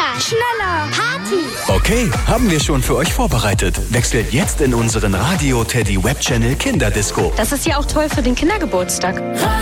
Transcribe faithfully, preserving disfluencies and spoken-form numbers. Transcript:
Schneller! Party! Okay, haben wir schon für euch vorbereitet. Wechselt jetzt in unseren Radio Teddy Web Channel Kinderdisco. Das ist ja auch toll für den Kindergeburtstag.